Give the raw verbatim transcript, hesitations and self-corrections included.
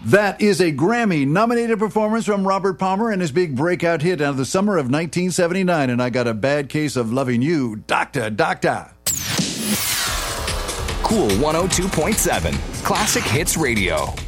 That is a Grammy-nominated performance from Robert Palmer and his big breakout hit out of the summer of nineteen seventy-nine, and I Got a Bad Case of Loving You, Doctor, Doctor. Cool one oh two point seven, Classic Hits Radio.